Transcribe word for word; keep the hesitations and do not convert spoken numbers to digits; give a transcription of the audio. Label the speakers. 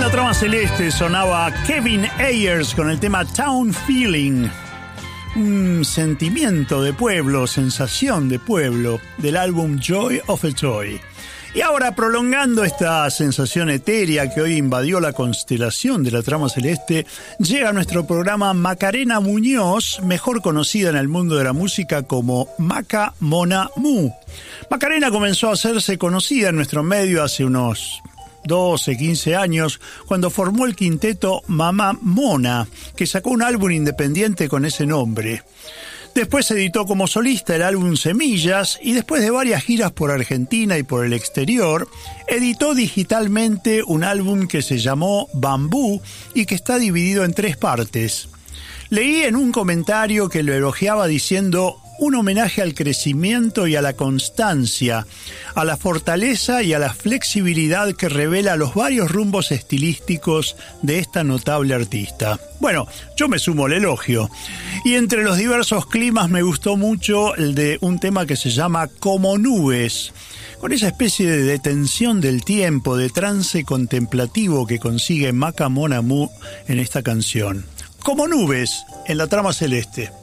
Speaker 1: la trama celeste sonaba Kevin Ayers con el tema Town Feeling, un sentimiento de pueblo, sensación de pueblo, del álbum Joy of a Toy. Y ahora, prolongando esta sensación etérea que hoy invadió la constelación de la trama celeste, llega a nuestro programa Macarena Muñoz, mejor conocida en el mundo de la música como Maca Mona Mu. Macarena comenzó a hacerse conocida en nuestro medio hace unos doce, quince años, cuando formó el quinteto Mamá Mona, que sacó un álbum independiente con ese nombre. Después editó como solista el álbum Semillas y después de varias giras por Argentina y por el exterior, editó digitalmente un álbum que se llamó Bambú y que está dividido en tres partes. Leí en un comentario que lo elogiaba diciendo: un homenaje al crecimiento y a la constancia, a la fortaleza y a la flexibilidad que revela los varios rumbos estilísticos de esta notable artista. Bueno, yo me sumo al elogio. Y entre los diversos climas me gustó mucho el de un tema que se llama Como Nubes, con esa especie de detención del tiempo, de trance contemplativo que consigue Maca Mona Mu en esta canción. Como Nubes, en la trama celeste.